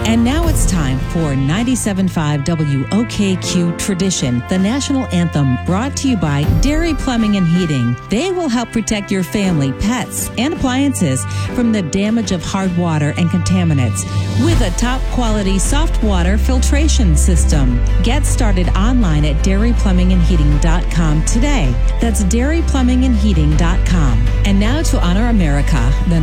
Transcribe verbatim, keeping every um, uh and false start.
And now it's time for ninety-seven point five W O K Q Tradition, the national anthem, brought to you by Dairy Plumbing and Heating. They will help protect your family, pets, and appliances from the damage of hard water and contaminants with a top-quality soft water filtration system. Get started online at dairy plumbing and heating dot com today. That's dairy plumbing and heating dot com. And now to honor America, the